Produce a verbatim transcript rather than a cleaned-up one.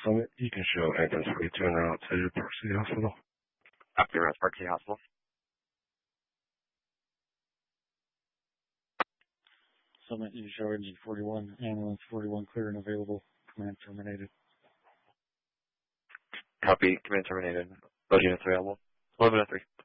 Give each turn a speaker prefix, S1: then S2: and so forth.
S1: Summit, you can show ambulance forty-two en route to Park City Hospital.
S2: Copy, route to Park City Hospital.
S3: Summit, you show engine forty-one, ambulance forty-one clear and available. Command terminated.
S2: Copy, command terminated. Load units available. eleven oh three.